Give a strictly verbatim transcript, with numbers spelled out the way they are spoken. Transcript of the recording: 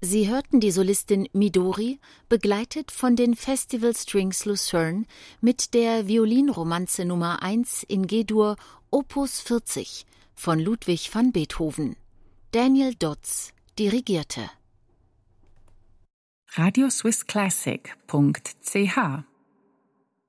Sie hörten die Solistin Midori, begleitet von den Festival Strings Lucerne mit der Violinromanze Nummer eins in G-Dur Opus vierzig von Ludwig van Beethoven. Daniel Dodds dirigierte. radioswissclassic punkt c h